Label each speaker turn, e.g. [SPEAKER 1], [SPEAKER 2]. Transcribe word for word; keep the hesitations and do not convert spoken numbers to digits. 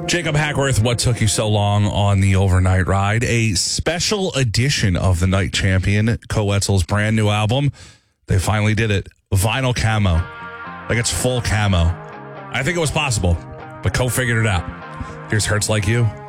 [SPEAKER 1] Jacob Hackworth, what took you so long on the overnight ride? A special edition of The Night Champion, Coetzel's brand new album. They finally did it. Vinyl camo. Like it's full camo. I think it was possible, but Co figured it out. Here's Hurts Like You.